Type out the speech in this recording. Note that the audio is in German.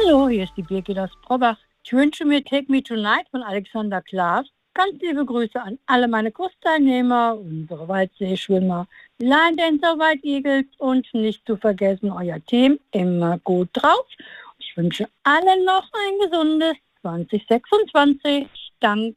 Hallo, hier ist die Birgit aus Probach. Ich wünsche mir Take Me Tonight von Alexander Klaas. Ganz liebe Grüße an alle meine Kursteilnehmer, unsere Waldseeschwimmer, Line Dancer, White Eagles und nicht zu vergessen euer Team. Immer gut drauf. Ich wünsche allen noch ein gesundes 2026. Danke.